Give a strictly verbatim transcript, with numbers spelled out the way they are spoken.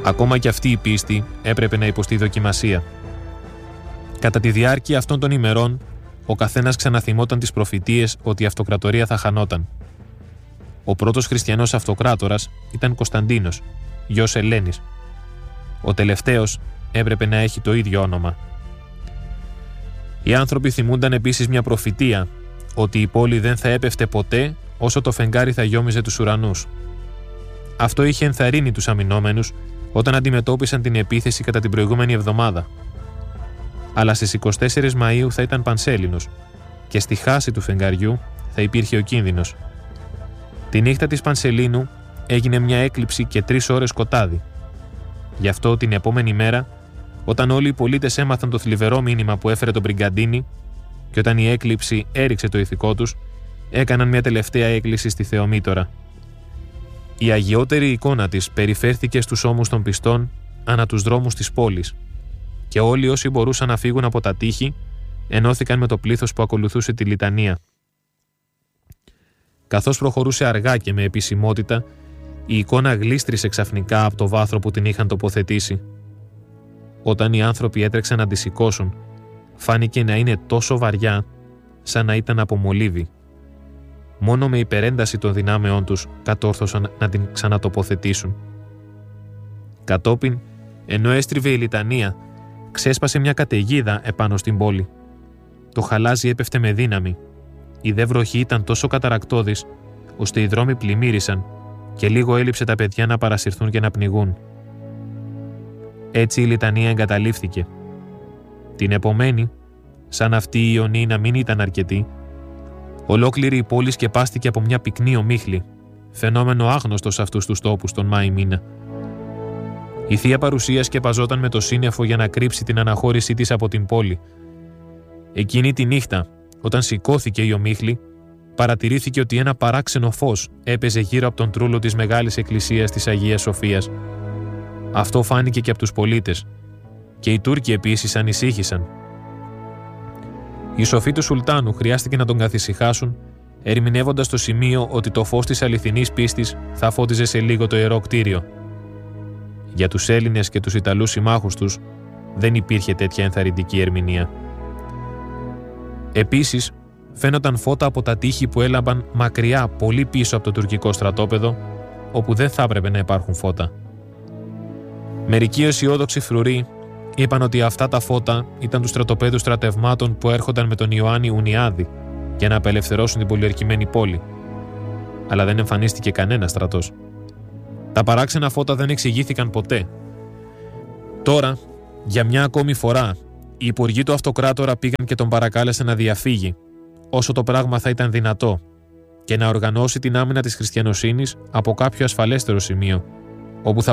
Ακόμα και αυτή η πίστη έπρεπε να υποστεί δοκιμασία. Κατά τη διάρκεια αυτών των ημερών, ο καθένας ξαναθυμόταν τις προφητείες ότι η αυτοκρατορία θα χανόταν. Ο πρώτος χριστιανός αυτοκράτορας ήταν Κωνσταντίνος, γιος Ελένης. Ο τελευταίος έπρεπε να έχει το ίδιο όνομα. Οι άνθρωποι θυμούνταν επίσης μια προφητεία ότι η πόλη δεν θα έπεφτε ποτέ όσο το φεγγάρι θα γιόμιζε τους ουρανούς. Αυτό είχε ενθαρρύνει τους αμυνόμενους όταν αντιμετώπισαν την επίθεση κατά την προηγούμενη εβδομάδα. Αλλά στις εικοστή τέταρτη Μαΐου θα ήταν πανσέλινος και στη χάση του φεγγαριού θα υπήρχε ο κίνδυνος. Τη νύχτα της Πανσελίνου έγινε μια έκλειψη και τρεις ώρες σκοτάδι. Γι' αυτό την επόμενη μέρα, όταν όλοι οι πολίτες έμαθαν το θλιβερό μήνυμα που έφερε τον Μπριγκαντίνη και όταν η έκλειψη έριξε το ηθικό τους, έκαναν μια τελευταία έκκληση στη Θεομήτωρα. Η αγιότερη εικόνα της περιφέρθηκε στους ώμους των πιστών ανά τους δρόμους της πόλης και όλοι όσοι μπορούσαν να φύγουν από τα τείχη ενώθηκαν με το πλήθος που ακολουθούσε τη λιτανία. Καθώς προχωρούσε αργά και με επισημότητα, η εικόνα γλίστρισε ξαφνικά από το βάθρο που την είχαν τοποθετήσει. Όταν οι άνθρωποι έτρεξαν να τη σηκώσουν, φάνηκε να είναι τόσο βαριά σαν να ήταν από μολύβι. Μόνο με υπερένταση των δυνάμεών τους κατόρθωσαν να την ξανατοποθετήσουν. Κατόπιν, ενώ έστριβε η λιτανία, ξέσπασε μια καταιγίδα επάνω στην πόλη. Το χαλάζι έπεφτε με δύναμη. Η δε βροχή ήταν τόσο καταρακτώδης, ώστε οι δρόμοι πλημμύρισαν και λίγο έλειψε τα παιδιά να παρασυρθούν και να πνιγούν. Έτσι η λιτανία εγκαταλείφθηκε. Την επομένη, σαν αυτή η ιονή να μην ήταν αρκετή, ολόκληρη η πόλη σκεπάστηκε από μια πυκνή ομίχλη, φαινόμενο άγνωστο σε αυτούς τους τόπους τον Μάη μήνα. Η Θεία Παρουσία σκεπαζόταν με το σύννεφο για να κρύψει την αναχώρησή της από την πόλη. Εκείνη τη νύχτα, όταν σηκώθηκε η ομίχλη, παρατηρήθηκε ότι ένα παράξενο φως έπαιζε γύρω από τον τρούλο της μεγάλης εκκλησίας της Αγίας Σοφίας. Αυτό φάνηκε και από τους πολίτες, και οι Τούρκοι επίσης ανησύχησαν. Οι σοφοί του Σουλτάνου χρειάστηκε να τον καθησυχάσουν, ερμηνεύοντας το σημείο ότι το φως της αληθινής πίστης θα φώτιζε σε λίγο το ιερό κτίριο. Για τους Έλληνες και τους Ιταλούς συμμάχους τους δεν υπήρχε τέτοια ενθαρρυντική ερμηνεία. Επίσης, φαίνονταν φώτα από τα τείχη που έλαμπαν μακριά πολύ πίσω από το τουρκικό στρατόπεδο, όπου δεν θα έπρεπε να υπάρχουν φώτα. Μερικοί αισιόδοξοι φρουροί είπαν ότι αυτά τα φώτα ήταν του στρατοπέδου στρατευμάτων που έρχονταν με τον Ιωάννη Ουνιάδη για να απελευθερώσουν την πολιορκημένη πόλη. Αλλά δεν εμφανίστηκε κανένα στρατός. Τα παράξενα φώτα δεν εξηγήθηκαν ποτέ. Τώρα, για μια ακόμη φορά, οι υπουργοί του αυτοκράτορα πήγαν και τον παρακάλεσαν να διαφύγει, όσο το πράγμα θα ήταν δυνατό, και να οργανώσει την άμυνα της χριστιανοσύνης από κάποιο ασφαλέστερο σημείο, όπου θα